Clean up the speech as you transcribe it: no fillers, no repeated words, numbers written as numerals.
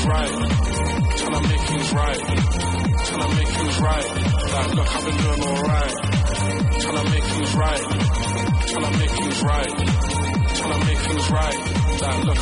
right. Tryna make things right. Tryna make things right. Like, look, I've been doing alright. Tryna make things right. Tryna make things right. Tryna make things right. Like, look,